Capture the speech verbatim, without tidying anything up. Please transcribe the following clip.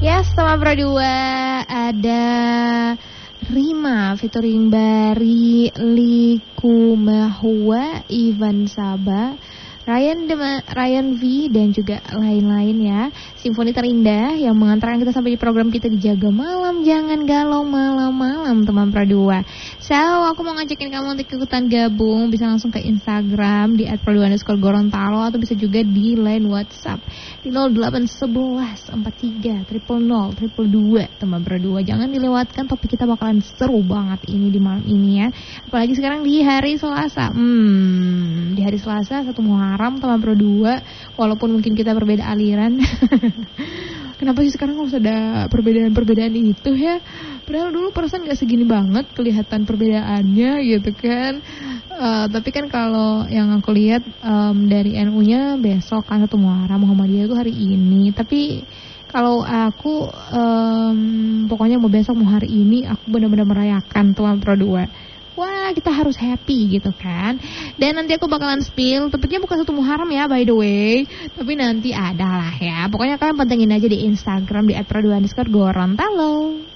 Ya, sama Pro dua ada Rima featuring Bari Likumahua, Ivan Saba, Ryan Dema, Ryan V dan juga lain-lain ya. Simfoni terindah yang mengantarkan kita sampai di program kita di Jaga Malam. Jangan galau malam-malam teman Pro dua. So, aku mau ngajakin kamu untuk ikutan gabung. Bisa langsung ke Instagram di et pro dua underscore gorontalo atau bisa juga di line WhatsApp di nol delapan satu satu empat tiga nol nol nol dua dua teman Pro dua. Jangan dilewatkan, topik kita bakalan seru banget ini di malam ini ya. Apalagi sekarang di hari Selasa. Hmm, di hari Selasa satu Muharram teman Pro dua. Walaupun mungkin kita berbeda aliran. Kenapa sih sekarang harus ada perbedaan-perbedaan itu ya? Padahal dulu perasaan gak segini banget kelihatan perbedaannya gitu kan. Uh, tapi kan kalau yang aku lihat um, dari N U-nya besok kan satu Muharram, Muhammadiyah itu hari ini. Tapi kalau aku um, pokoknya mau besok mau hari ini aku benar-benar merayakan teman Pro dua. Wah, kita harus happy gitu kan. Dan nanti aku bakalan spill, tepatnya bukan satu Muharram ya by the way, tapi nanti ada lah ya. Pokoknya kalian pantengin aja di Instagram di et pro dua underscore gorontalo.